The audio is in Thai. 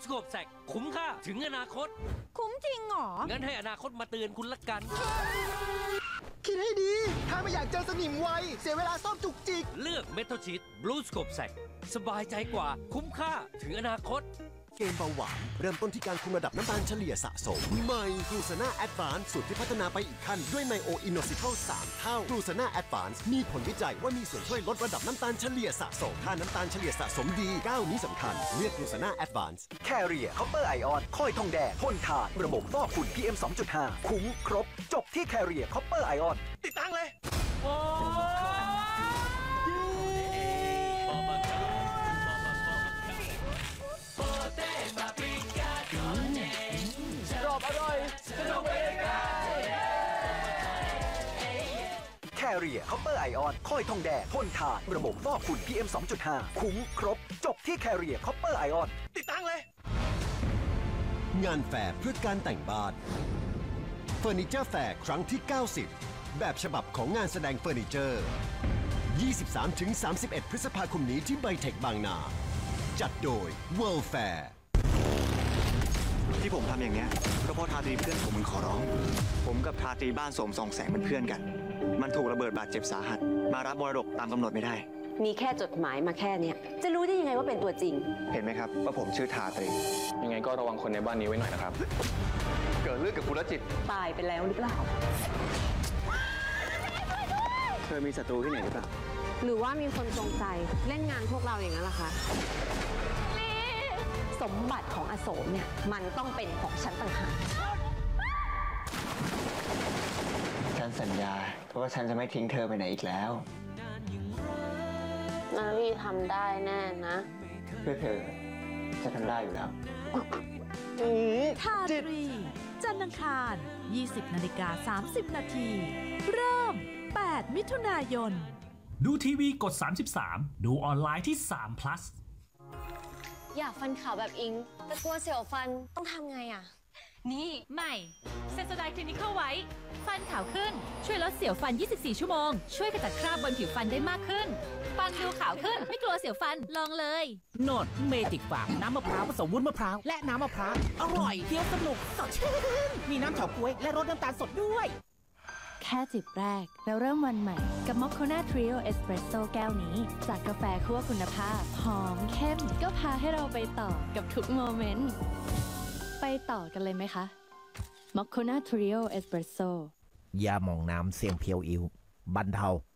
สโคปแซกคุ้มค่าถึงอนาคตคุ้มจริงเหรองั้นให้อนาคตมาเตือนคุณละกันคิดให้ดี ถ้าไม่อยากเจอสนิมไว เสียเวลาซ่อมจุกจิกเลือกเมทัลชีตบลูสโคปแซกสบายใจกว่าคุ้มค่าถึงอนาคตเกมเบาหวานเริ่มต้นที่การคุมระดับน้ำตาลเฉลี่ยสะสมใหม่กลูซาน่าแอดวานซ์สูตรที่พัฒนาไปอีกขั้นด้วยไนโออินโนซิเคิล3 เท่ากลูซาน่าแอดวานซ์มีผลวิจัยว่ามีส่วนช่วยลดระดับน้ำตาลเฉลี่ยสะสมถ้าน้ำตาลเฉลี่ยสะสมดีก้าวนี้สำคัญเลือกกลูซาน่าแอดวานซ์แคเรียคอปเปอร์ไอออนคอยทองแดงทนทานระบบฟอกฝุ่น PM 2.5 คุ้มครบ จบที่แคเรียคอปเปอร์ไอออนติดตั้งเลยกรอบอร่อยสนุกไปด้วยกันแคเรียคอปเปอร์ไอออนคอยทองแดงทนทานระบบฟอกฝุ่น PM 2.5 คุ้มครบ จบที่แคเรียคอปเปอร์ไอออนติดตั้งเลยงานแฟร์เพื่อการแต่งบ้านเฟอร์นิเจอร์แฟร์ครั้งที่ 90 แบบฉบับของงานแสดงเฟอร์นิเจอร์ 23-31 พฤษภาคมนี้ที่ไบเทคบางนา จัดโดย World Fair ที่ผมทำอย่างเนี้ยก็เพราะทาตรีเพื่อนผมมันขอร้อง ผมกับทาตรีบ้านสมส่องแสงเป็นเพื่อนกัน มันถูกระเบิดบาดเจ็บสาหัส มารับมรดกตามกำหนดไม่ได้มีแค่จดหมายมาแค่เนี้ยจะรู้ได้ยังไงว่าเป็นตัวจริงเห็นไหมครับว่าผมชื่อทาตรียังไงก็ระวังคนในบ้านนี้ไว้หน่อยนะครับเกิดเรื่องกับคุณจิตตายไปแล้วหรือเปล่าเธอมีศัตรูที่ไหนหรือเปล่าหรือว่ามีคนจงใจเล่นงานพวกเราอย่างนั้นล่ะคะสมบัติของอโศกเนี่ยมันต้องเป็นของฉันต่างหากฉันสัญญาว่าฉันจะไม่ทิ้งเธอไปไหนอีกแล้วนาวีทำได้แน่นะเพื่อเธอจะทำได้อยู่แล้วทาตรีจันทร์อังคาร 20:30 นาที เริ่ม 8 มิถุนายนดูทีวีกด 33 ดูออนไลน์ที่3 plus อยากฟันขาวแบบอิง แต่กลัวเสียวฟันต้องทำไงอ่ะนี่ใหม่เซนโซไดคลินิกเข้าไว้ ฟันขาวขึ้น ช่วยลดเสียวฟัน 24 ชั่วโมง ช่วยขจัดคราบบนผิวฟันได้มากขึ้น ฟันดูขาวขึ้น ไม่กลัวเสียวฟัน ลองเลยโนดเมจิกฟาร์มน้ำมะพร้าวผสมวุ้นมะพร้าวและน้ำมะพร้าวอร่อยเคี้ยวสนุกสดชื่นมีน้ำเฉาก๊วยและรสน้ำตาลสดด้วยแค่จิบแรกแล้วเริ่มวันใหม่กับมอคโคนาทริโอเอสเปรสโซ่แก้วนี้ จากกาแฟคั่วคุณภาพ หอมเข้มก็พาให้เราไปต่อกับทุกโมเมนต์ไปต่อกันเลยไหมคะมอคโคนาทริโอเอสเปรสโซ่ยาหม่องน้ำเสียงเพียวอิวบรรเทา